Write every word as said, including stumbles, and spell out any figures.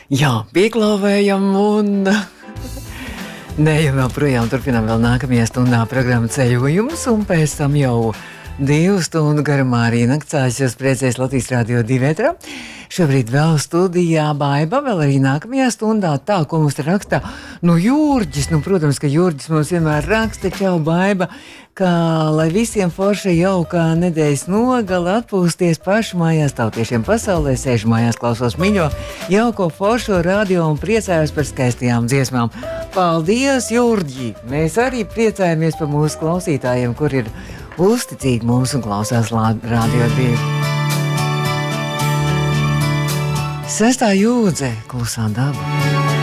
Jā, pieklauvējam un neejam vēl projām, turpinām vēl nākamajā stundā programmu ceļojumus un pēc tam jau divu stundu garumā arī naktsās jūs priecēs Latvijas Rādio divi ētrā. Šobrīd vēl studijā Baiba, vēl arī nākamajā stundā tā, ko mums te rakstā. Nu, Jurģis, nu, protams, ka Jurģis mums vienmēr raksta, čau, Baiba, ka, lai visiem forša jaukā nedēļas nogala atpūsties pašu mājās, tautiešiem pasaulē, sēžu mājās, klausos miļo, jauko foršo radio un priecājos par skaistajām dziesmām. Paldies, Jurģi! Mēs arī priecājamies par mūsu klausītājiem, kur ir uzticīgi mums un klausās Radio divi. Sestā jūdze, klusā daba.